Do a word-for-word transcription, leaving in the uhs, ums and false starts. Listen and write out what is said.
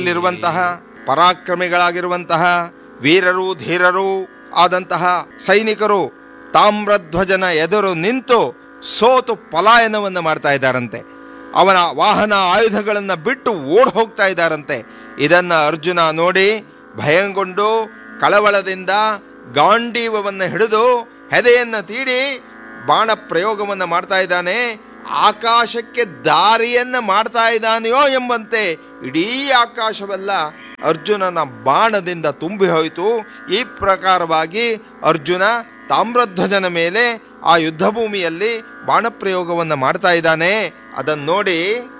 ಇರುವಂತಹ ಪರಾಕ್ರಮಿಗಳಾಗಿರುವಂತಹ ವೀರರು ಧೀರರು ಆದಂತಹ ಸೈನಿಕರು ತಾಮ್ರಧ್ವಜನ ಎದುರು ನಿಂತು ಸೋತು ಪಲಾಯನವನ್ನು ಮಾಡ್ತಾ ಇದ್ದಾರಂತೆ. ಅವನ ವಾಹನ ಆಯುಧಗಳನ್ನು ಬಿಟ್ಟು ಓಡ್ ಹೋಗ್ತಾ ಇದ್ದಾರಂತೆ. ಇದನ್ನು ಅರ್ಜುನ ನೋಡಿ ಭಯಗೊಂಡು ಕಳವಳದಿಂದ ಗಾಂಡೀವವನ್ನು ಹಿಡಿದು ಹೆದೆಯನ್ನು ತೀಡಿ ಬಾಣ ಪ್ರಯೋಗವನ್ನು ಮಾಡ್ತಾ ಇದ್ದಾನೆ. ಆಕಾಶಕ್ಕೆ ದಾರಿಯನ್ನು ಮಾಡ್ತಾ ಇದ್ದಾನೆಯೋ ಎಂಬಂತೆ ಇಡೀ ಆಕಾಶವೆಲ್ಲ ಅರ್ಜುನನ ಬಾಣದಿಂದ ತುಂಬಿ ಹೋಯಿತು. ಈ ಪ್ರಕಾರವಾಗಿ ಅರ್ಜುನ ತಾಮ್ರಧ್ವಜನ ಮೇಲೆ ಆ ಯುದ್ಧ ಭೂಮಿಯಲ್ಲಿ ಬಾಣ ಪ್ರಯೋಗವನ್ನು ಮಾಡ್ತಾ ಇದ್ದಾನೆ. ಅದನ್ನು ನೋಡಿ